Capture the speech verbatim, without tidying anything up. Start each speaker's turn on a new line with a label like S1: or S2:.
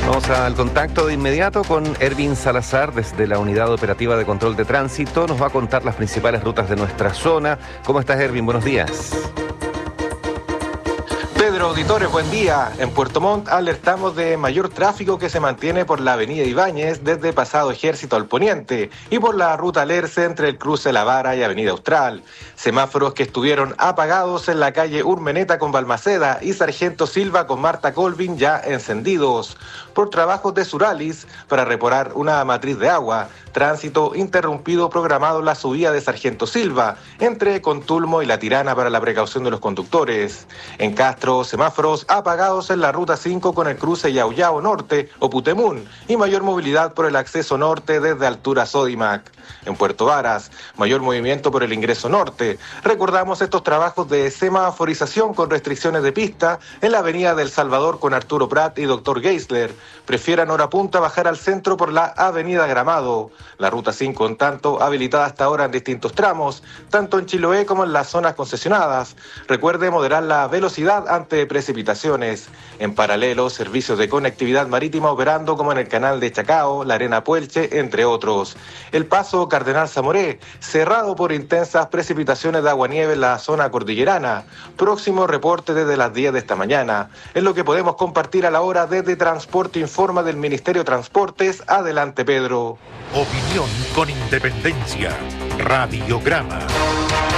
S1: Vamos al contacto de inmediato con Ervin Salazar desde la Unidad Operativa de Control de Tránsito. Nos va a contar las principales rutas de nuestra zona. ¿Cómo estás, Ervin? Buenos días.
S2: Pedro, auditores, buen día. En Puerto Montt alertamos de mayor tráfico que se mantiene por la avenida Ibáñez desde Pasado Ejército al poniente y por la ruta Lerce entre el cruce La Vara y avenida Austral. Semáforos que estuvieron apagados en la calle Urmeneta con Balmaceda y Sargento Silva con Marta Colvin ya encendidos. Por trabajos de Suralis para reparar una matriz de agua. Tránsito interrumpido programado en la subida de Sargento Silva entre Contulmo y La Tirana para la precaución de los conductores. En Castro, semáforos apagados en la ruta cinco con el cruce Yauyao Norte o Putemún y mayor movilidad por el acceso norte desde altura Sodimac. En Puerto Varas, mayor movimiento por el ingreso norte. Recordamos estos trabajos de semaforización con restricciones de pista en la avenida del Salvador con Arturo Prat y Doctor Geisler. Prefieran hora punta bajar al centro por la avenida Gramado. La ruta cinco, en tanto, habilitada hasta ahora en distintos tramos, tanto en Chiloé como en las zonas concesionadas. Recuerde moderar la velocidad ante precipitaciones. En paralelo, servicios de conectividad marítima operando como en el canal de Chacao, la Arena Puelche, entre otros. El paso Cardenal Zamoré, cerrado por intensas precipitaciones de aguanieve en la zona cordillerana. Próximo reporte desde las diez de esta mañana. Es lo que podemos compartir a la hora desde Transporte Informa del Ministerio de Transportes. Adelante, Pedro.
S3: Opinión con independencia. Radiograma.